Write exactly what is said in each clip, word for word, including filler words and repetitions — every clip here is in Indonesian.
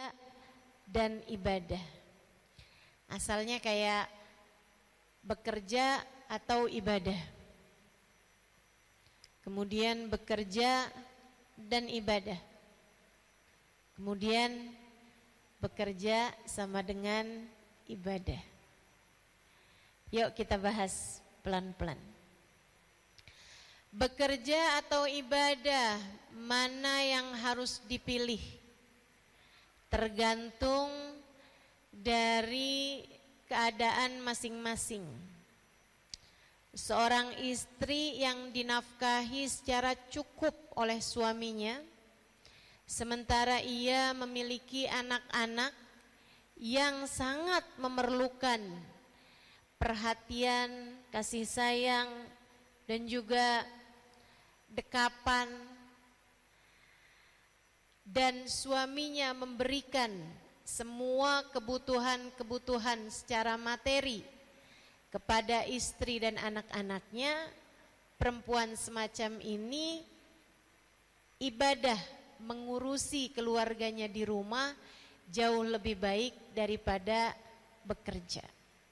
dan ibadah. Asalnya kayak bekerja atau ibadah. Kemudian bekerja dan ibadah. Kemudian bekerja sama dengan ibadah. Yuk kita bahas pelan-pelan. Bekerja atau ibadah, mana yang harus dipilih? Tergantung dari keadaan masing-masing. Seorang istri yang dinafkahi secara cukup oleh suaminya, sementara ia memiliki anak-anak yang sangat memerlukan perhatian, kasih sayang, dan juga dekapan, dan suaminya memberikan semua kebutuhan-kebutuhan secara materi kepada istri dan anak-anaknya, perempuan semacam ini ibadah mengurusi keluarganya di rumah jauh lebih baik daripada bekerja.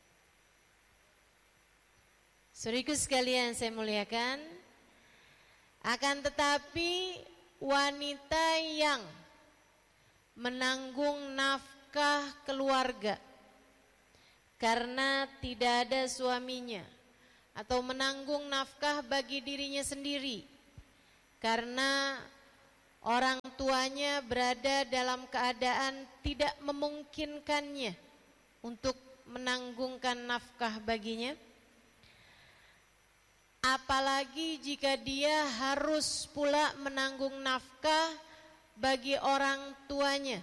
Saudaraku sekalian saya muliakan, akan tetapi wanita yang menanggung nafkah keluarga karena tidak ada suaminya, atau menanggung nafkah bagi dirinya sendiri karena orang tuanya berada dalam keadaan tidak memungkinkannya untuk menanggungkan nafkah baginya, apalagi jika dia harus pula menanggung nafkah bagi orang tuanya,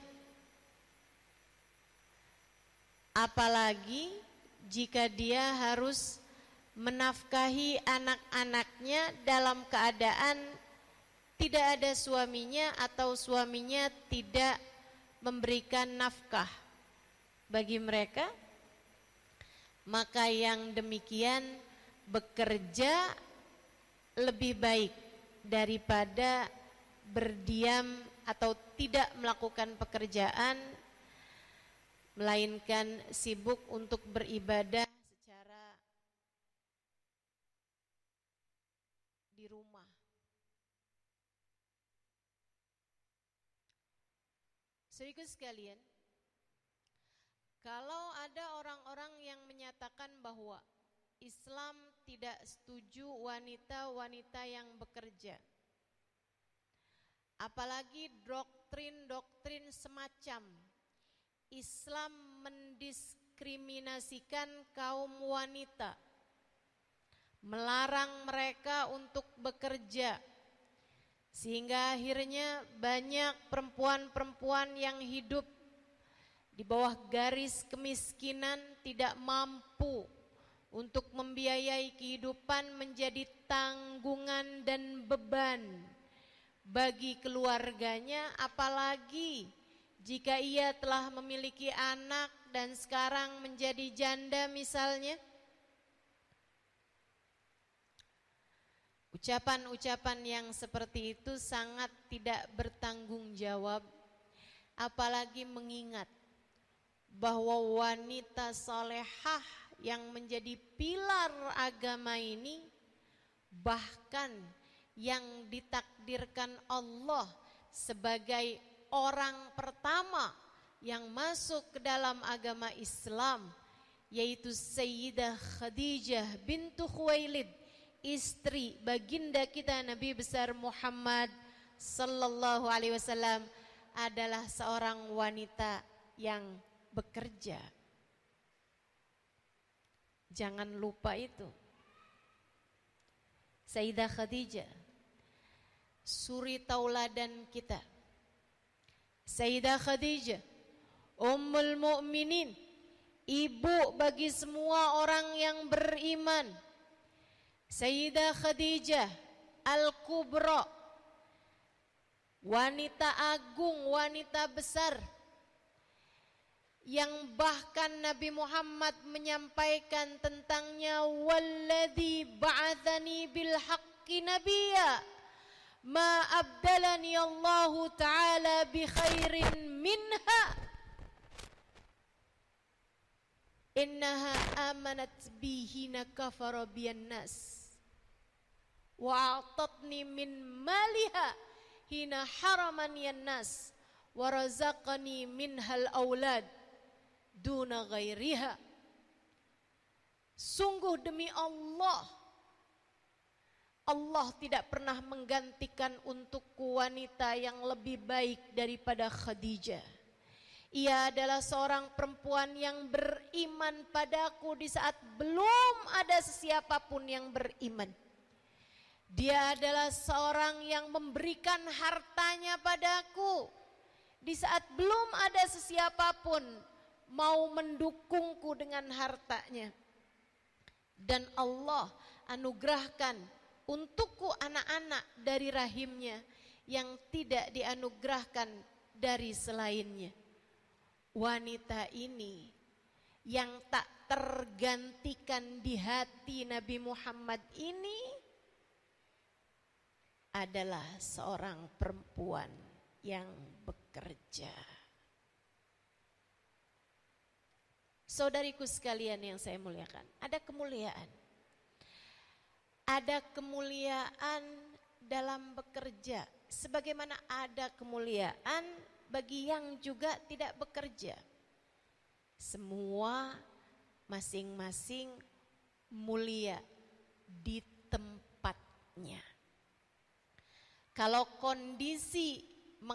apalagi jika dia harus menafkahi anak-anaknya dalam keadaan tidak ada suaminya atau suaminya tidak memberikan nafkah bagi mereka, maka yang demikian bekerja lebih baik daripada berdiam atau tidak melakukan pekerjaan, melainkan sibuk untuk beribadah secara di rumah. Saudaraku sekalian, kalau ada orang-orang yang menyatakan bahwa Islam tidak setuju wanita-wanita yang bekerja, apalagi doktrin-doktrin semacam Islam mendiskriminasikan kaum wanita, melarang mereka untuk bekerja, sehingga akhirnya banyak perempuan-perempuan yang hidup di bawah garis kemiskinan tidak mampu untuk membiayai kehidupan menjadi tanggungan dan beban bagi keluarganya, apalagi jika ia telah memiliki anak dan sekarang menjadi janda misalnya. Ucapan-ucapan yang seperti itu sangat tidak bertanggung jawab, apalagi mengingat bahwa wanita solehah yang menjadi pilar agama ini, bahkan yang ditakdirkan Allah sebagai orang pertama yang masuk ke dalam agama Islam, yaitu Sayyidah Khadijah bintu Khuwailid, istri baginda kita Nabi besar Muhammad sallallahu alaihi wasallam, adalah seorang wanita yang bekerja. Jangan lupa itu. Sayyidah Khadijah, suri tauladan kita. Sayyidah Khadijah, Ummul Mukminin, ibu bagi semua orang yang beriman. Sayyidah Khadijah Al-Kubra, wanita agung, wanita besar, yang bahkan Nabi Muhammad menyampaikan tentangnya, walladzi ba'atsani bil haqqi nabiyya ma abdalani Allahu ta'ala bi khairin minha innaha amanat bihina kafara biyan nas wa a'tatni min maliha hina haraman yan nas wa razaqani minhal aulad duna ghairiha. Sungguh demi Allah, Allah tidak pernah menggantikan untukku wanita yang lebih baik daripada Khadijah. Ia adalah seorang perempuan yang beriman padaku di saat belum ada sesiapapun yang beriman. Dia adalah seorang yang memberikan hartanya padaku di saat belum ada sesiapapun mau mendukungku dengan hartanya. Dan Allah anugerahkan untukku anak-anak dari rahimnya yang tidak dianugerahkan dari selainnya. Wanita ini yang tak tergantikan di hati Nabi Muhammad ini adalah seorang perempuan yang bekerja. Saudariku sekalian yang saya muliakan, ada kemuliaan. Ada kemuliaan dalam bekerja, sebagaimana ada kemuliaan bagi yang juga tidak bekerja. Semua masing-masing mulia di tempatnya. Kalau kondisi